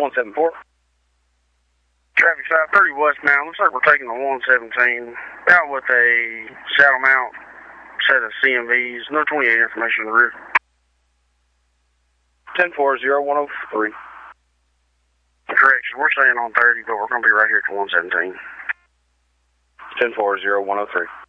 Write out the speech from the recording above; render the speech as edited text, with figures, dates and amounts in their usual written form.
174. Traffic 530 westbound. Looks like we're taking the 117 out with a saddle mount set of CMVs. No 28 information in the rear. 10-4-0-103. Correction, we're staying on 30, but we're going to be right here at the 117. 10-4-0-103.